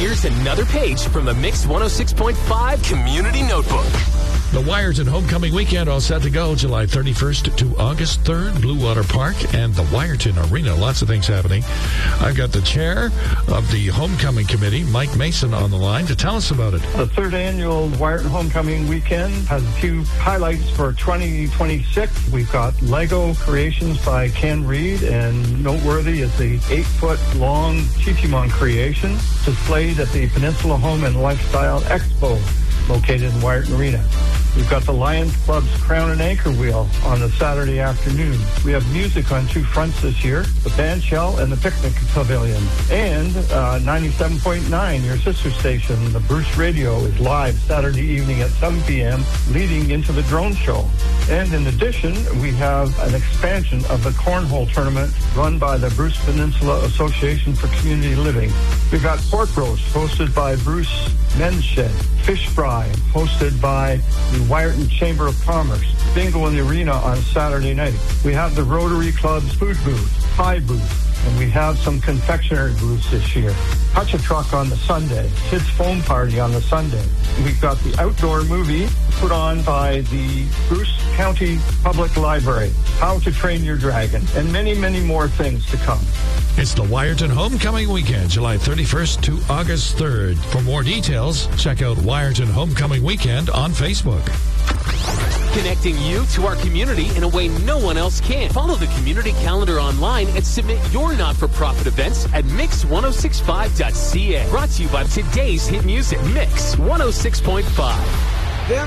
Here's another page from the Mix 106.5 Community Notebook. The Wyerton Homecoming Weekend all set to go July 31st to August 3rd, Blue Water Park and the Wyerton Arena. Lots of things happening. I've got the chair of the Homecoming Committee, Mike Mason, on the line to tell us about it. The third annual Wyerton Homecoming Weekend has a few highlights for 2026. We've got Lego creations by Ken Reed, and noteworthy is the 8-foot-long Chichimon creation displayed at the Peninsula Home and Lifestyle Expo located in Wyerton Arena. We've got the Lions Club's Crown and Anchor Wheel on a Saturday afternoon. We have music on two fronts this year, the Band Shell and the Picnic Pavilion. And 97.9, your sister station, the Bruce Radio, is live Saturday evening at 7 p.m., leading into the drone show. And in addition, we have an expansion of the Cornhole Tournament run by the Bruce Peninsula Association for Community Living. We've got pork roast hosted by Bruce Men's Shed, fish fry hosted by the Wyerton Chamber of Commerce, bingo in the arena on Saturday night. We have the Rotary Club's food booth, pie booth, and we have some confectionery booths this year. Touch a Truck on the Sunday, Kids Foam Party on the Sunday. We've got the outdoor movie put on by the Bruce County Public Library, How to Train Your Dragon, and many, many more things to come. It's the Wyerton Homecoming Weekend, July 31st to August 3rd. For more details, check out Wyerton Homecoming Weekend on Facebook. Connecting you to our community in a way no one else can. Follow the community calendar online and submit your not-for-profit events at mix1065.ca. Brought to you by today's hit music, Mix 106.5.